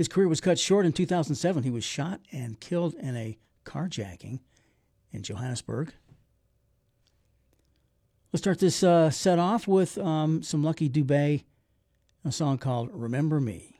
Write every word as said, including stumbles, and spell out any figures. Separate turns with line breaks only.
His career was cut short in two thousand seven. He was shot and killed in a carjacking in Johannesburg. Let's start this uh, set off with um, some Lucky Dubé, a song called Remember Me.